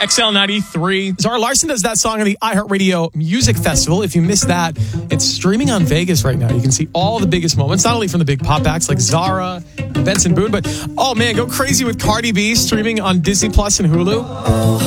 XL93. Zara Larsson does that song on the iHeartRadio Music Festival. If you missed that, it's streaming on Vegas right now. You can see all the biggest moments, not only from the big pop acts like Zara and Benson Boone, but, oh man, go crazy with Cardi B streaming on Disney Plus and Hulu.